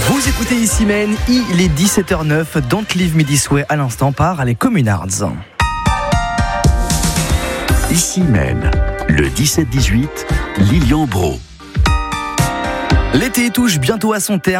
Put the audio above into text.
Vous écoutez ici Men, il est 17h09, Don't Leave Me This Way à l'instant par les Communards. Ici Men, le 17-18, Lilian Brault. L'été touche bientôt à son terme.